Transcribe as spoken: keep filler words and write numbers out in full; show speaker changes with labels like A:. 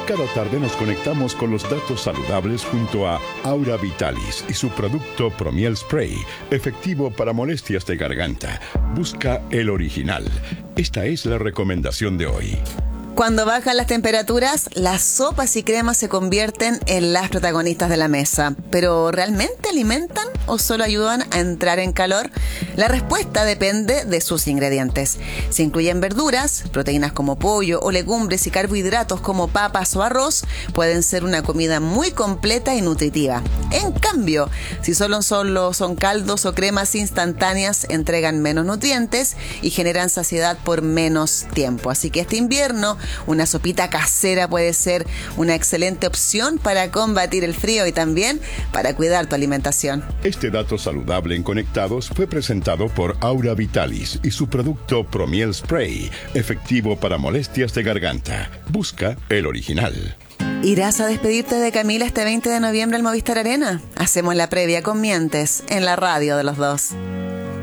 A: Cada tarde nos conectamos con los datos saludables junto a Aura Vitalis y su producto Promiel Spray, efectivo para molestias de garganta. Busca el original. Esta es la recomendación de hoy.
B: Cuando bajan las temperaturas, las sopas y cremas se convierten en las protagonistas de la mesa. ¿Pero realmente alimentan o solo ayudan a entrar en calor? La respuesta depende de sus ingredientes. Si incluyen verduras, proteínas como pollo o legumbres y carbohidratos como papas o arroz, pueden ser una comida muy completa y nutritiva. En cambio, si solo solo son caldos o cremas instantáneas, entregan menos nutrientes y generan saciedad por menos tiempo. Así que este invierno, una sopita casera puede ser una excelente opción para combatir el frío y también para cuidar tu alimentación.
A: Este dato saludable en Conectados fue presentado por Aura Vitalis y su producto Promiel Spray, efectivo para molestias de garganta. Busca el original.
B: ¿Irás a despedirte de Camila este veinte de noviembre al Movistar Arena? Hacemos la previa con Mientes en la radio de los dos.